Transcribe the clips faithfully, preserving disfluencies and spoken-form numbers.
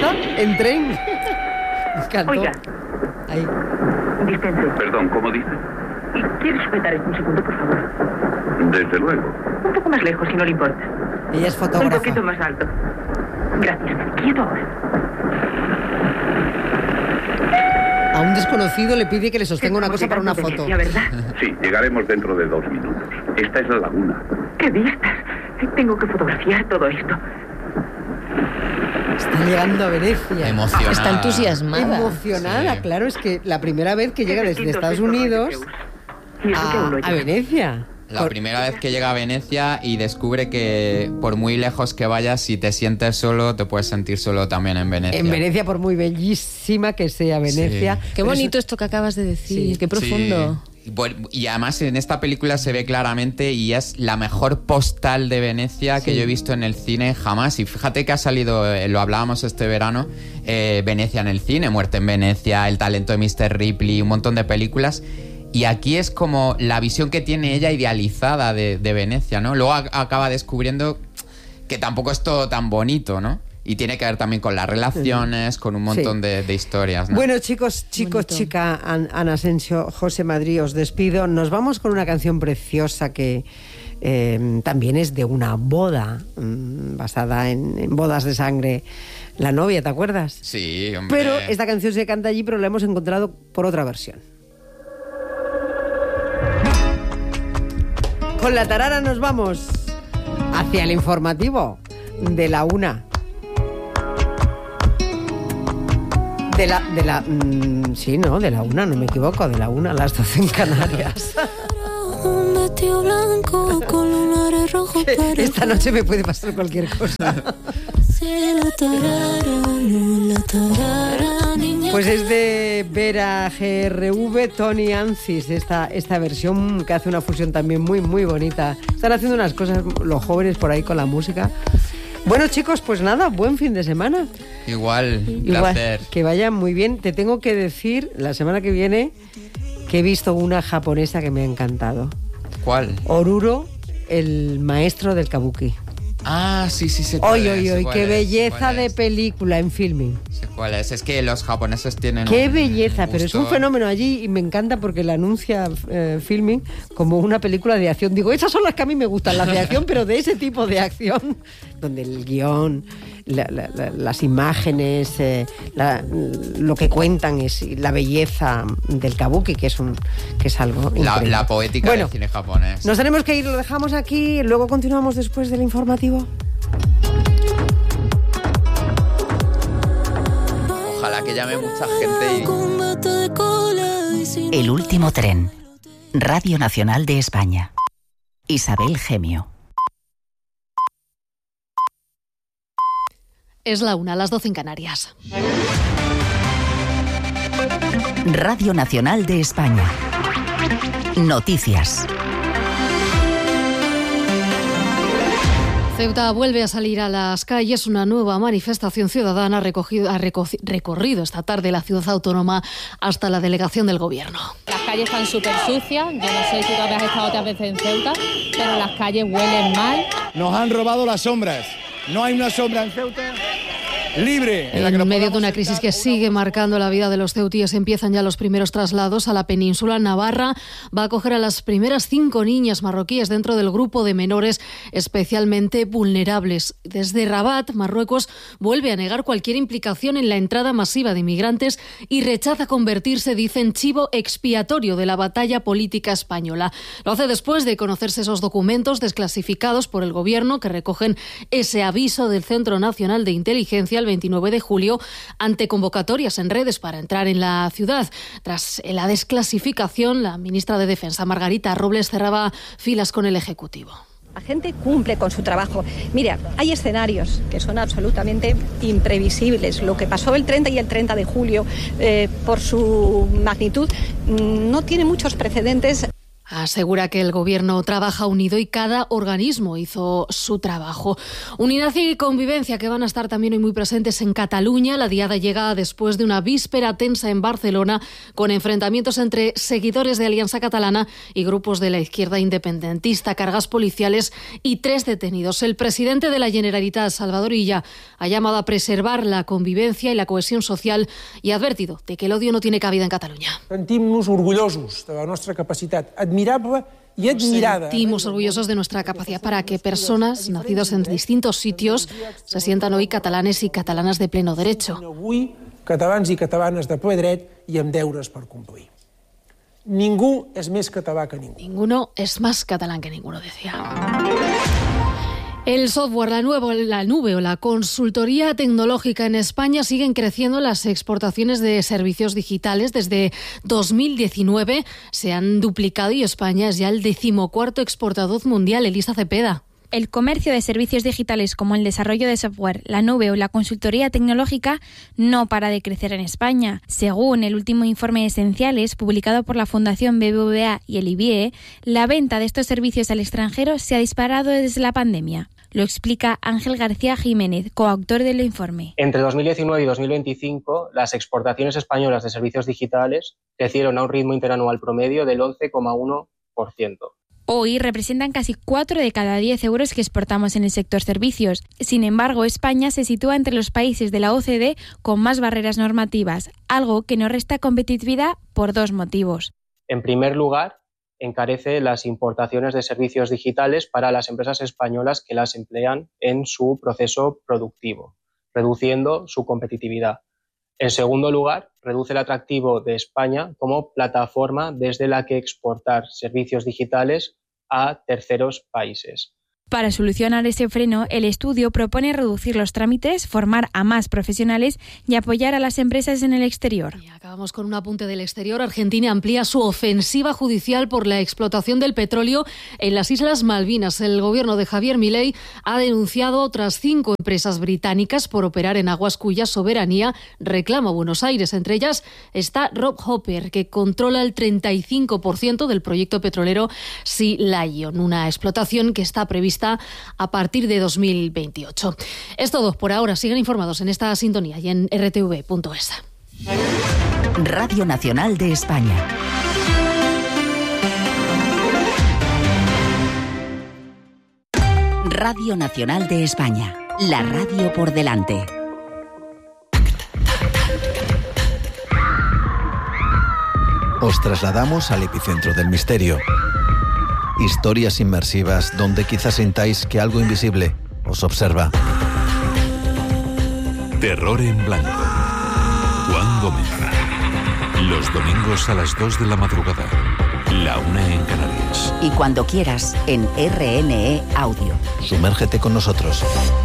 Ah, en tren. Me encantó. Oiga. Ahí. Dispense. Perdón, ¿cómo dice? ¿Quiere sujetar esto un segundo, por favor? Desde luego. Un poco más lejos, si no le importa. Ella es fotógrafa. Un poquito más alto. Gracias. Quieto ahora. A un desconocido le pide que le sostenga una cosa para una Llegando foto. a Venecia, ¿verdad? Sí, llegaremos dentro de dos minutos. Esta es la laguna. ¡Qué vistas! Tengo que fotografiar todo esto. Está llegando a Venecia. Emocionada. Está entusiasmada. Emocionada, Sí. claro, es que la primera vez que llega desde Qué Estados distinto Unidos es Zeus. Y eso que aún no a, a llega. Venecia. La Por- primera vez que llega a Venecia y descubre que por muy lejos que vayas, si te sientes solo, te puedes sentir solo también en Venecia. En Venecia, por muy bellísima que sea Venecia. Sí. Qué pero bonito eso- esto que acabas de decir, Sí. qué profundo. Sí. Y bueno, y además en esta película se ve claramente y es la mejor postal de Venecia que Sí. yo he visto en el cine jamás. Y fíjate que ha salido, eh, lo hablábamos este verano, eh, Venecia en el cine, Muerte en Venecia, El talento de míster Ripley, un montón de películas. Y aquí es como la visión que tiene ella idealizada de, de Venecia, ¿no? Luego a- acaba descubriendo que tampoco es todo tan bonito, ¿no? Y tiene que ver también con las relaciones, con un montón Sí. de, de historias, ¿no? Bueno, chicos, chicos, Bonito. chica, An- Ana Asensio, José Madrid, os despido. Nos vamos con una canción preciosa que eh, también es de una boda, mm, basada en, en bodas de sangre. La novia, ¿te acuerdas? Sí, hombre. Pero esta canción se canta allí, pero la hemos encontrado por otra versión. Con la tarara nos vamos hacia el informativo de la una. De la, de la, mm, sí, no, de la una, no me equivoco, de la una a las doce en Canarias. Un vestido blanco con lunares rojos para Esta noche me puede pasar cualquier cosa. si la tarara, no la tarara, niña. Pues es de Vera G R V, Tony Ancis, esta, esta versión que hace una fusión también muy, muy bonita. Están haciendo unas cosas los jóvenes por ahí con la música. Bueno, chicos, pues nada, buen fin de semana. Igual, un Igual, placer. que vayan muy bien. Te tengo que decir, la semana que viene, que he visto una japonesa que me ha encantado. ¿Cuál? Oruro, el maestro del kabuki. Ah, sí, sí, sé cuál Oy, es, oy, sé oy, cuál qué es, sé belleza cuál de es. película en filming. Sé cuál es. Es que los japoneses tienen Qué un belleza, pero es un gusto- fenómeno allí y me encanta porque la anuncia eh, filming como una película de acción. Digo, esas son las que a mí me gustan, las de acción, pero de ese tipo de acción, donde el guión, la- la- la- las imágenes, eh, la- lo que cuentan es la belleza del kabuki, que es un que es algo La, increíble. la poética Bueno, del cine japonés. nos tenemos que ir, lo dejamos aquí, luego continuamos después del informativo. Ojalá que llame mucha gente y... Con bata de cola y sin El último tren. Radio Nacional de España. Isabel Gemio. Es la una, las doce en Canarias. Radio Nacional de España. Noticias. Ceuta vuelve a salir a las calles. Una nueva manifestación ciudadana ha, recogido, ha reco- recorrido esta tarde la ciudad autónoma hasta la delegación del gobierno. Las calles están súper sucias. Yo no sé si tú habías estado otras veces en Ceuta, pero las calles huelen mal. Nos han robado las sombras. No hay una sombra en Ceuta libre. En, la que En nos medio de podamos una sentar crisis que una sigue marcando la vida de los ceutíes, empiezan ya los primeros traslados a la península. Navarra va a acoger a las primeras cinco niñas marroquíes dentro del grupo de menores especialmente vulnerables. Desde Rabat, Marruecos vuelve a negar cualquier implicación en la entrada masiva de inmigrantes y rechaza convertirse, dicen, chivo expiatorio de la batalla política española. Lo hace después de conocerse esos documentos desclasificados por el gobierno que recogen ese aviso del Centro Nacional de Inteligencia el veintinueve de julio ante convocatorias en redes para entrar en la ciudad. Tras la desclasificación, la ministra de Defensa, Margarita Robles, cerraba filas con el Ejecutivo. La gente cumple con su trabajo. Mira, hay escenarios que son absolutamente imprevisibles. Lo que pasó el treinta y el treinta de julio, eh, por su magnitud, no tiene muchos precedentes. Asegura que el gobierno trabaja unido y cada organismo hizo su trabajo. Unidad y convivencia que van a estar también hoy muy presentes en Cataluña. La diada llega después de una víspera tensa en Barcelona con enfrentamientos entre seguidores de Alianza Catalana y grupos de la izquierda independentista, cargas policiales y tres detenidos. El presidente de la Generalitat, Salvador Illa, ha llamado a preservar la convivencia y la cohesión social y ha advertido de que el odio no tiene cabida en Cataluña. Sentim-nos orgullosos de la nuestra capacitat admirable y admirada. Sentimos orgullosos de nuestra capacidad para que personas nacidos en distintos sitios se sientan hoy catalanes y catalanas de pleno derecho. Avui, catalans i catalanes de ple dret i amb deures per complir. Ningú és més català que ningú. Ninguno es más catalán que ninguno, decía. El software, la, nuevo, la nube o la consultoría tecnológica en España siguen creciendo las exportaciones de servicios digitales. Desde dos mil diecinueve se han duplicado y España es ya el decimocuarto exportador mundial. Elisa Cepeda. El comercio de servicios digitales como el desarrollo de software, la nube o la consultoría tecnológica no para de crecer en España. Según el último informe Esenciales, publicado por la Fundación B B V A y el I B I E, la venta de estos servicios al extranjero se ha disparado desde la pandemia. Lo explica Ángel García Jiménez, coautor del informe. Entre dos mil diecinueve y dos mil veinticinco, las exportaciones españolas de servicios digitales crecieron a un ritmo interanual promedio del once coma uno por ciento. Hoy representan casi cuatro de cada diez euros que exportamos en el sector servicios. Sin embargo, España se sitúa entre los países de la O C D E con más barreras normativas, algo que nos resta competitividad por dos motivos. En primer lugar, encarece las importaciones de servicios digitales para las empresas españolas que las emplean en su proceso productivo, reduciendo su competitividad. En segundo lugar, reduce el atractivo de España como plataforma desde la que exportar servicios digitales a terceros países. Para solucionar ese freno, el estudio propone reducir los trámites, formar a más profesionales y apoyar a las empresas en el exterior. Y acabamos con un apunte del exterior. Argentina amplía su ofensiva judicial por la explotación del petróleo en las Islas Malvinas. El gobierno de Javier Milei ha denunciado otras cinco empresas británicas por operar en aguas cuya soberanía reclama Buenos Aires. Entre ellas está Rob Hopper, que controla el treinta y cinco por ciento del proyecto petrolero Sea Lion, una explotación que está prevista a partir de dos mil veintiocho. Es todo por ahora. Sigan informados en esta sintonía y en r t v punto es. Radio Nacional de España. Radio Nacional de España. La radio por delante. Os trasladamos al epicentro del misterio. Historias inmersivas donde quizás sintáis que algo invisible os observa. Terror en blanco. Juan Gómez. Los domingos a las dos de la madrugada. La una en Canarias. Y cuando quieras, en R N E Audio. Sumérgete con nosotros.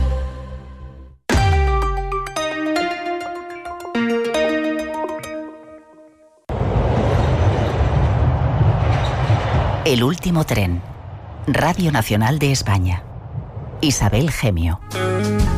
El último tren. Radio Nacional de España. Isabel Gemio.